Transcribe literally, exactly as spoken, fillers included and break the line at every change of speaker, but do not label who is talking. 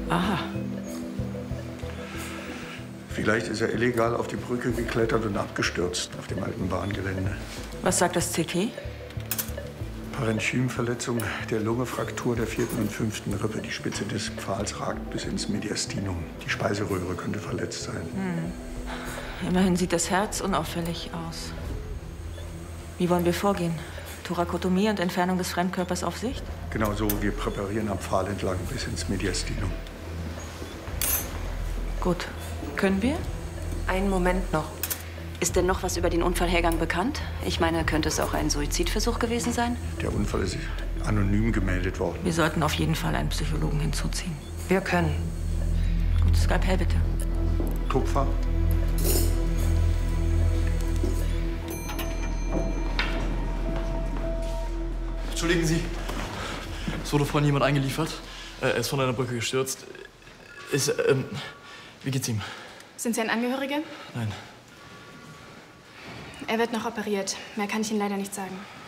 Aha.
Vielleicht ist er illegal auf die Brücke geklettert und abgestürzt auf dem alten Bahngelände.
Was sagt das C T?
Parenchymverletzung der Lunge, Fraktur der vierten und fünften Rippe. Die Spitze des Pfahls ragt bis ins Mediastinum. Die Speiseröhre könnte verletzt sein.
Hm. Immerhin sieht das Herz unauffällig aus. Wie wollen wir vorgehen? Thorakotomie und Entfernung des Fremdkörpers auf Sicht?
Genau so. Wir präparieren am Pfahl entlang bis ins Mediastinum.
Gut. Können wir?
Einen Moment noch. Ist denn noch was über den Unfallhergang bekannt? Ich meine, könnte es auch ein Suizidversuch gewesen sein?
Der Unfall ist anonym gemeldet worden.
Wir sollten auf jeden Fall einen Psychologen hinzuziehen.
Wir können.
Gut, Skalpell bitte.
Kupfer.
Entschuldigen Sie. Es wurde vorhin jemand eingeliefert. Er ist von einer Brücke gestürzt. Ist, ähm, wie geht's ihm?
Sind Sie ein Angehöriger?
Nein.
Er wird noch operiert. Mehr kann ich Ihnen leider nicht sagen.